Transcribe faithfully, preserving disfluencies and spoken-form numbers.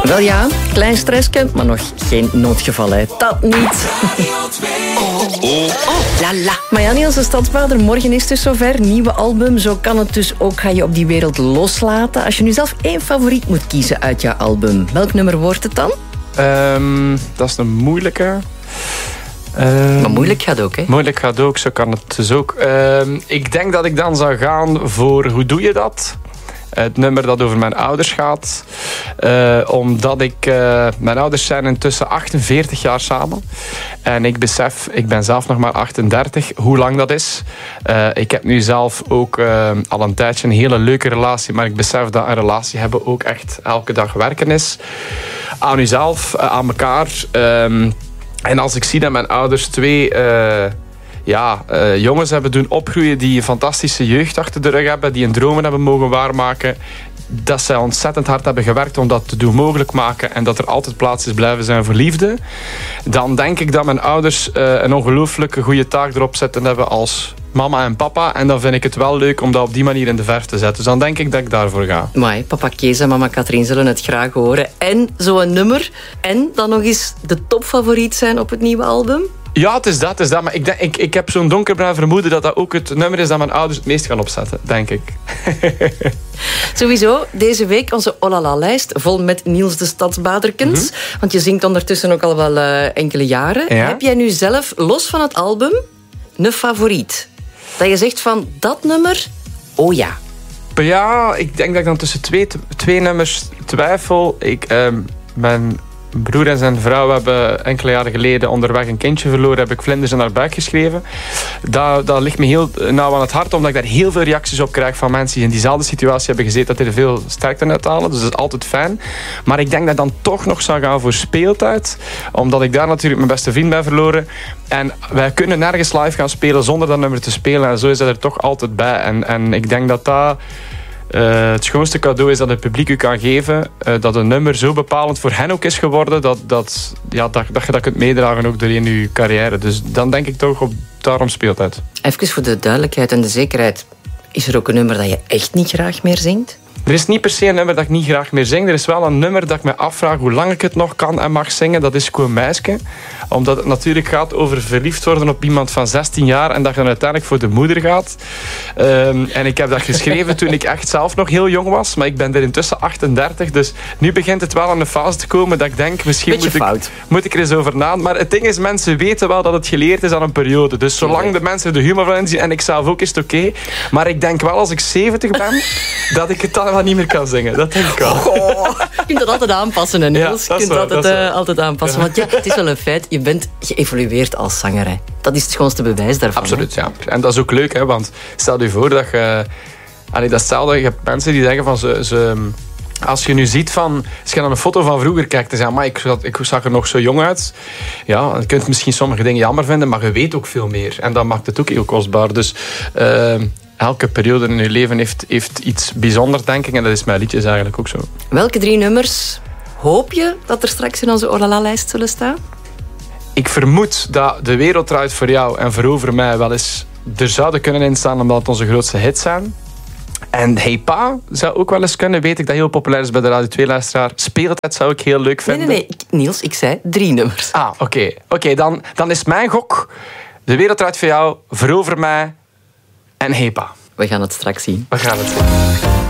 Wel ja, klein stressje, maar nog geen noodgeval, hè. Dat niet. Oh, oh, oh, la la. Maar ja, Niels de Stadsbader, morgen is het dus zover. Nieuwe album, zo kan het dus ook. Ga je op die wereld loslaten. Als je nu zelf één favoriet moet kiezen uit jouw album, welk nummer wordt het dan? Um, dat is een moeilijke. Um, maar moeilijk gaat ook, hè? Moeilijk gaat ook, zo kan het dus ook. Um, ik denk dat ik dan zou gaan voor Hoe doe je dat? Het nummer dat over mijn ouders gaat. Uh, omdat ik... Uh, mijn ouders zijn intussen achtenveertig jaar samen. En ik besef, ik ben zelf nog maar achtendertig, hoe lang dat is. Uh, ik heb nu zelf ook uh, al een tijdje een hele leuke relatie. Maar ik besef dat een relatie hebben ook echt elke dag werken is. Aan uzelf, uh, aan elkaar. Um, en als ik zie dat mijn ouders twee... Uh, Ja, uh, jongens hebben doen opgroeien die een fantastische jeugd achter de rug hebben, die hun dromen hebben mogen waarmaken, dat zij ontzettend hard hebben gewerkt om dat te doen mogelijk maken en dat er altijd plaats is blijven zijn voor liefde, dan denk ik dat mijn ouders uh, een ongelooflijke goede taak erop zetten hebben als mama en papa. En dan vind ik het wel leuk om dat op die manier in de verf te zetten. Dus dan denk ik dat ik daarvoor ga. Amai, papa Kees en mama Katrien zullen het graag horen. En zo'n nummer. En dan nog eens de topfavoriet zijn op het nieuwe album. Ja, het is dat, het is dat. Maar ik, denk, ik, ik heb zo'n donkerbruin vermoeden dat dat ook het nummer is dat mijn ouders het meest gaan opzetten, denk ik. Sowieso, deze week onze Olala-lijst vol met Niels de Stadsbaderkens. Mm-hmm. Want je zingt ondertussen ook al wel uh, enkele jaren. Ja? Heb jij nu zelf, los van het album, een favoriet? Dat je zegt van, dat nummer, oh ja. Ja, ik denk dat ik dan tussen twee, twee nummers twijfel. Ik, um, mijn broer en zijn vrouw hebben enkele jaren geleden onderweg een kindje verloren. Heb ik Vlinders in haar buik geschreven. Dat, dat ligt me heel nauw aan het hart, omdat ik daar heel veel reacties op krijg van mensen die in diezelfde situatie hebben gezeten, dat die er veel sterkte uit halen. Dus dat is altijd fijn. Maar ik denk dat ik dan toch nog zou gaan voor Speeltijd. Omdat ik daar natuurlijk mijn beste vriend ben verloren. En wij kunnen nergens live gaan spelen zonder dat nummer te spelen. En zo is dat er toch altijd bij. En, en ik denk dat dat... Uh, het schoonste cadeau is dat het publiek u kan geven. Uh, dat een nummer zo bepalend voor hen ook is geworden. Dat, dat, ja, dat, dat je dat kunt meedragen ook doorheen uw carrière. Dus dan denk ik toch op daarom Speeltijd. Even voor de duidelijkheid en de zekerheid. Is er ook een nummer dat je echt niet graag meer zingt? Er is niet per se een nummer dat ik niet graag meer zing. Er is wel een nummer dat ik me afvraag hoe lang ik het nog kan en mag zingen. Dat is Koen Meisje. Omdat het natuurlijk gaat over verliefd worden op iemand van zestien jaar en dat je dan uiteindelijk voor de moeder gaat. Um, en ik heb dat geschreven toen ik echt zelf nog heel jong was. Maar ik ben er intussen achtendertig. Dus nu begint het wel aan een fase te komen dat ik denk, misschien moet ik, moet ik er eens over na. Maar het ding is, mensen weten wel dat het geleerd is aan een periode. Dus zolang de mensen de humor van inzien en ik zelf ook, is het oké. Okay. Maar ik denk wel als ik zeventig ben, dat ik het dan wel niet meer kan zingen. Dat denk ik wel. Oh, je kunt dat altijd aanpassen, hè, Niels. Ja, je kunt dat altijd, uh, altijd aanpassen. Ja. Want ja, het is wel een feit, je bent geëvolueerd als zanger. Hè. Dat is het schoonste bewijs daarvan. Absoluut, hè? Ja. En dat is ook leuk, hè, want stel je voor dat je... Allee, dat stel dat je hebt mensen die zeggen van... Ze, ze, als je nu ziet van... Als je naar een foto van vroeger kijkt en zegt... Maar ik, ik zag er nog zo jong uit. Ja, dan kun je misschien sommige dingen jammer vinden, maar je weet ook veel meer. En dat maakt het ook heel kostbaar. Dus... Uh, elke periode in je leven heeft, heeft iets bijzonders, denk ik. En dat is mijn liedjes eigenlijk ook zo. Welke drie nummers hoop je dat er straks in onze Olala-lijst zullen staan? Ik vermoed dat De Wereld Draait Voor Jou en Verover Mij wel eens er zouden kunnen instaan, omdat het onze grootste hits zijn. En Hey Pa zou ook wel eens kunnen. Weet ik dat heel populair is bij de Radio twee-luisteraar. Speeltijd zou ik heel leuk vinden. Nee, nee, nee. Niels, ik zei drie nummers. Ah, oké. Okay. Oké, okay, dan, dan is mijn gok De Wereld Draait Voor Jou, Verover Mij en Hey Pa. We gaan het straks zien. We gaan het zien.